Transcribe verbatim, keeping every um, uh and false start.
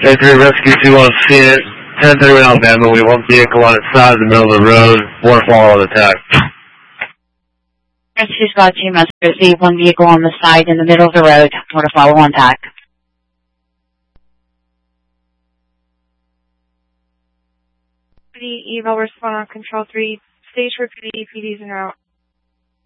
J three Rescue two one Phoenix, ten thirty-one Alabama. We have one vehicle on its side in the middle of the road. Waterfall on attack. Rescue Squad two must receive one vehicle on the side in the middle of the road. Waterfall on attack. P D, eval respond on control three. Stage for P D, P D's en route.